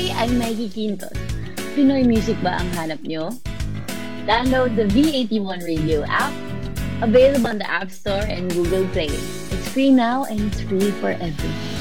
Hi, I'm Maggie Quintos. Pinoy music ba ang hanap nyo? Download the V81 Radio app, available on the App Store and Google Play. It's free now and it's free for everyone.